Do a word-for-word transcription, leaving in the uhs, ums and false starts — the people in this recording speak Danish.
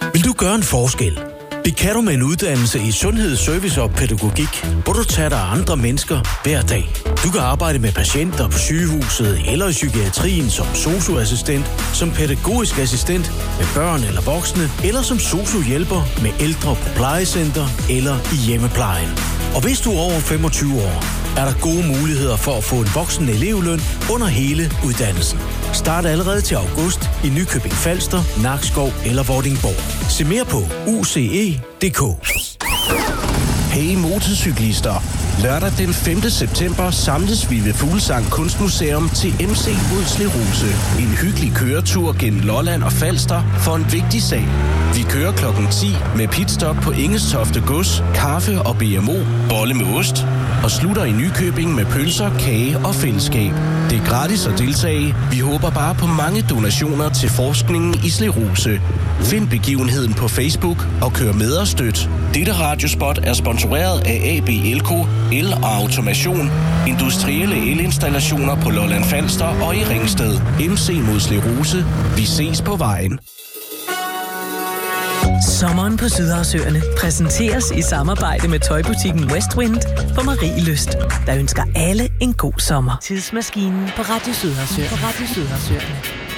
Vil du gøre en forskel? Det kan du med en uddannelse i sundhed, service og pædagogik, hvor du tager dig af andre mennesker hver dag. Du kan arbejde med patienter på sygehuset eller i psykiatrien som sosu-assistent, som pædagogisk assistent med børn eller voksne, eller som sosu-hjælper med ældre på plejecenter eller i hjemmeplejen. Og hvis du er over femogtyve år, er der gode muligheder for at få en voksen elevløn under hele uddannelsen. Start allerede til august i Nykøbing Falster, Nakskov eller Vordingborg. Se mere på u c e punktum d k. Hey motorcyklister! Lørdag den femte september samles vi ved Fuglsang Kunstmuseum til M C mod Slerose. En hyggelig køretur gennem Lolland og Falster for en vigtig sag. Vi kører klokken ti med pitstop på Ingestofte Gods, kaffe og B M O, bolle med ost, og slutter i Nykøbing med pølser, kage og fællesskab. Det er gratis at deltage. Vi håber bare på mange donationer til forskningen i Slerose. Find begivenheden på Facebook og kør med og støt. Dette radiospot er sponsoreret af A B Elko, El og Automation, industrielle elinstallationer på Lolland Falster og i Ringsted. M C mod Slerose. Vi ses på vejen. Sommeren på Sydhavsøerne præsenteres i samarbejde med tøjbutikken Westwind på Marie Lyst, der ønsker alle en god sommer. Tidsmaskinen på Radio Sydhavsøerne. På Radio Sydhavsøerne.